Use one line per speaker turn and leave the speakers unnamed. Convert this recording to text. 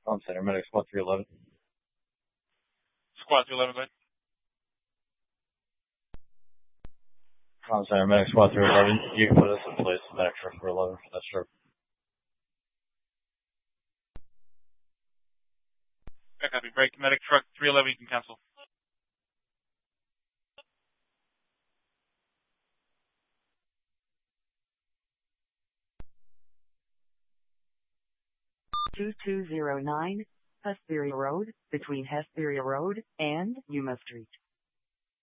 On center, medic squad 311.
Squad 311, go ahead.
On center, medic squad 311. You can put us in place, medic truck 411 for that stroke.
Okay, copy. Break. Medic truck 311, you can cancel.
(2209) Hesperia Road, between Hesperia Road and Yuma Street.